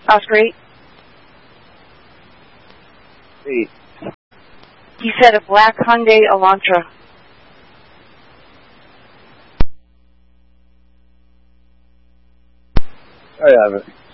Oscar 8? 8. He said a black Hyundai Elantra. I have it.